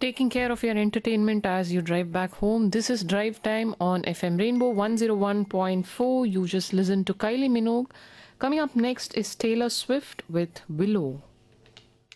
taking care of your entertainment as you drive back home. This is Drive Time on FM Rainbow 101.4. You just listen to Kylie Minogue. Coming up next is Taylor Swift with Willow.